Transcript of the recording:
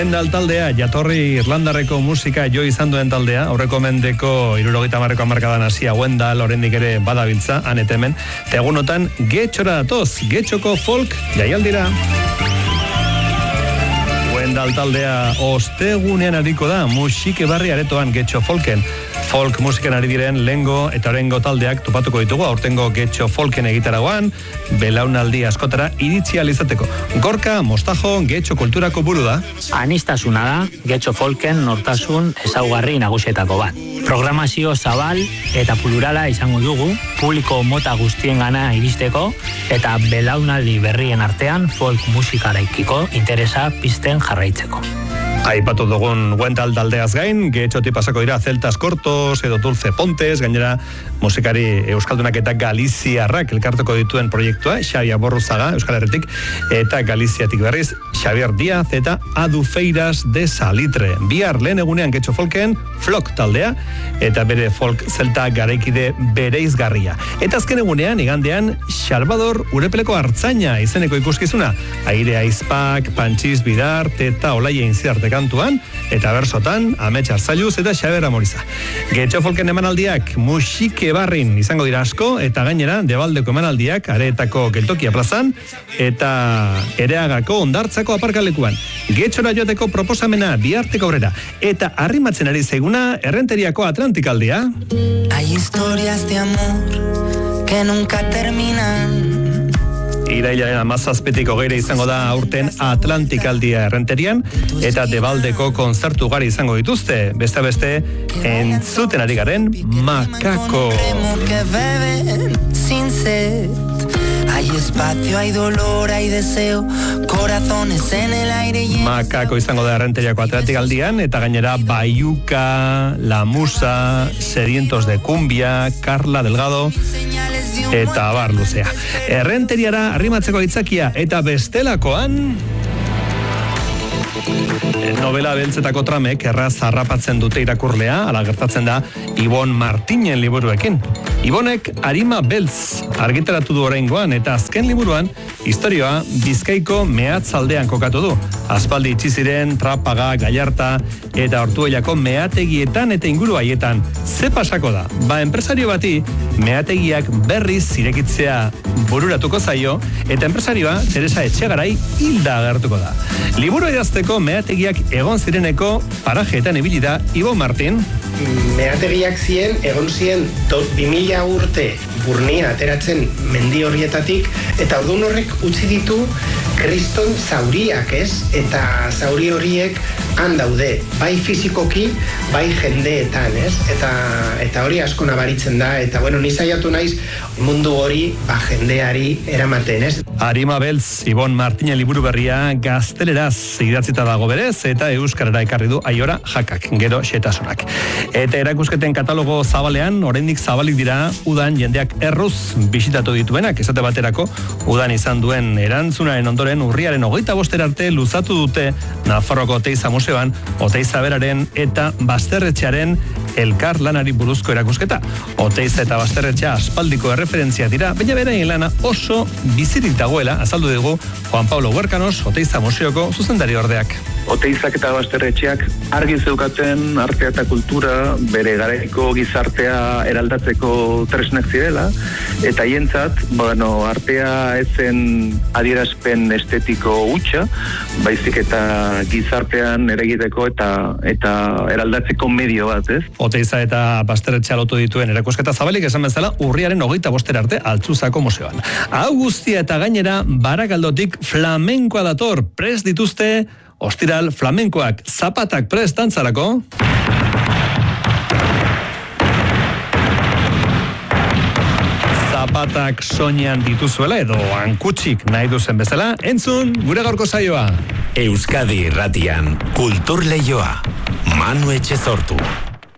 Wendal taldea, jatorri Irlandarreko musika jo izan duen taldea, aurreko mendeko 70 hamarkadan hasia Wendal, oraindik ere badabiltza, han eta hemen, eta egunotan Getxora datoz, Getxoko folk jaialdira. Wendal taldea ostegunean ariko da, musike barri aretoan Getxo folken. Folk musiken ari diren lehengo eta orengo taldeak topatuko ditugu, aurtengo Getxo folken egitaragoan, belaunaldi askotara iritsi ahal izateko. Gorka Mostajo Getxo kulturako buru da. Anistasuna da, Getxo folken nortasun ezaugarri nagusietako bat. Programazio zabal eta plurala izango dugu, publiko mota guztiengana iristeko eta belaunaldi berrien artean folk musikaraikiko interesa pizten jarraitzeko. Aipatu dugun Wendal taldeaz gain, Getxotik pasako dira Celtas Cortos edo Dulce Pontes, gainera musikari euskaldunak eta galiziarrak elkartuko dituen proiektua, Xabi Borruzaga, Euskal Herritik, eta Galiziatik berriz, Xavier Díaz eta Adufeiras de Salitre. Bihar lehen egunean Getxo folken, Flok taldea, eta bere folk zelta garaikide bereizgarria. Eta azken egunean, igandean, Salvador Urepeleko Artzaina izeneko ikuskizuna. Aire Aizpak, Pantxiz Bidart eta Olaia Inziarte kantuan, eta bersotan, Amets Arzailuz eta Xaber Amoriza. Getxo folken emanaldiak musike barrin izango dira asko, eta gainera, Debaldeko emanaldiak, Areetako Geltokia plazan, eta Ereagako Ondartzako aparkalekuan. Getxora joateko proposamena bihartik aurrera, eta arrimatzen ari zaiguna Errenteriako Atlantikaldea. Hay historias de amor que nunca terminan. Irailaren 17 izango da aurten Atlantikaldia Errenterian, eta Debaldeko kontzertu ugari izango dituzte, beste entzuten ari garen Makako. Hay espacio, hay dolor, hay deseo, corazones en el aire. Makako izango da Errenteriako Atlantikaldian, eta gainera Baiuka, La Musa, Sedientos de Cumbia, Carla Delgado, eta abar luzea. Errenteriara arrimatzeko aitzakia eta bestelakoan novela beltzetako tramek erraz harrapatzen dute irakurlea, ala gertatzen da Ibon Martinen liburuekin. Ibonek Arima Beltz argitaratu du oraingoan, eta azken liburuan historioa Bizkaiko mehatzaldean kokatu du. Aspaldi itxi ziren Trapaga, Gallarta eta Ortuellako meategietan eta inguru haietan. Ze pasako da? Enpresario bati meategiak berriz irekitzea bururatuko zaio, eta enpresarioa Teresa Etxegarai hilda agertuko da. Liburu idazteko meategiak egon zireneko parajeetan ibili da Ibon Martin. Meategiak egon ziren 2000 urte burnia ateratzen mendi horrietatik, eta ordun horrek utzi ditu kriston zauriak, ez? Eta zauri horiek han daude, bai fizikoki, bai jendeetan, ez? Eta hori asko nabaritzen da, eta ni saiatu naiz mundu hori jendeari eramaten, ez? Arima Beltz, Ibon Martinen liburu berria gazteleraz idatzita dago berez, eta euskarara ekarri du Aiora Jakak, gero xetasunak. Eta erakusketen katalogo zabalean, oraindik zabalik dira udan jendeak erruz bisitatu dituenak, esate baterako, udan izan duen erantzunaren ondoren urriaren 25 arte luzatu dute Nafarroko Oteiza Museoan, Oteiza beraren eta Basterretxearen elkar lanari buruzko erakusketa. Oteiza eta Basterretxea aspaldiko erreferentzia dira, baina beraien lana oso bizirik dagoela, azaldu dugu Juan Pablo Huerkanos, Oteiza Museoko zuzendari ordeak. Oteizak eta Basterretxeak argi zeukaten artea eta kultura bere garaiko gizartea eraldatzeko tresnak zirela, eta hientzat, artea ezen adierazpen estetiko hutsa, baizik eta gizartean eragiteko eta eraldatzeko medio bat, ez? Oteiza eta Basterretxea lotu dituen erakusketa zabalik esan bezala urriaren 25 arte Altzuzako museoan. Hau guztia eta gainera Barakaldotik flamenkoa dator, prest dituzte ostiral flamenkoak, zapatak prest dantzarako. Zapatak soinean dituzuela edo hankutsik nahi duzen bezala, entzun gure gaurko saioa. Euskadi Irratian, Kultur Leioa, Manu Etxezortu.